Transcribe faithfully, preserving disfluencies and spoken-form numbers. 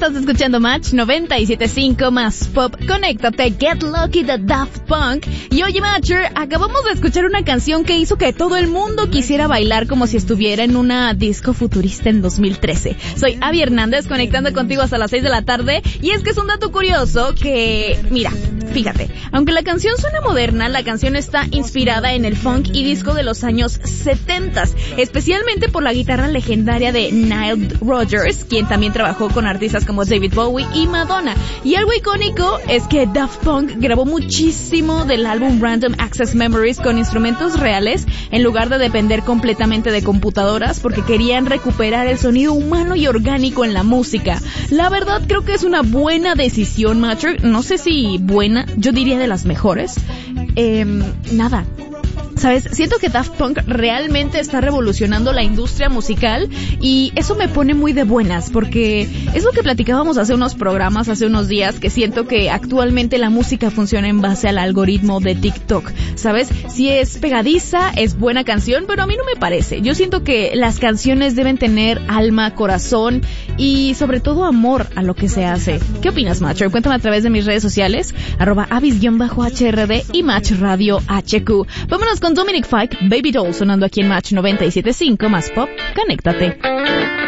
estás escuchando Match noventa y siete punto cinco más Pop. Conéctate, Get Lucky de Daft Punk. Y oye, Matcher, acabamos de escuchar una canción que hizo que todo el mundo quisiera bailar como si estuviera en una disco futurista en dos mil trece. Soy Abby Hernández, conectando contigo hasta las seis de la tarde. Y es que es un dato curioso que, mira, fíjate, aunque la canción suena moderna, la canción está inspirada en el funk y disco de los años setenta, especialmente por la guitarra legendaria de Nile Rodgers, quien también trabajó con artistas como David Bowie y Madonna. Y algo icónico es que Daft Punk grabó muchísimo del álbum Random Access Memories con instrumentos reales en lugar de depender completamente de computadoras, porque querían recuperar el sonido humano y orgánico en la música. La verdad creo que es una buena decisión, Matcher. No sé si buena, yo diría de las mejores. Eh, nada. ¿Sabes? Siento que Daft Punk realmente está revolucionando la industria musical y eso me pone muy de buenas, porque es lo que platicábamos hace unos programas, hace unos días, que siento que actualmente la música funciona en base al algoritmo de TikTok, ¿sabes? Si es pegadiza, es buena canción, pero a mí no me parece. Yo siento que las canciones deben tener alma, corazón y sobre todo amor a lo que se hace. ¿Qué opinas, Matcher? Cuéntame a través de mis redes sociales, arroba avis-H R D y Match Radio H Q. Vámonos con Dominic Fike, Baby Doll, sonando aquí en Match noventa y siete punto cinco más Pop. Conéctate.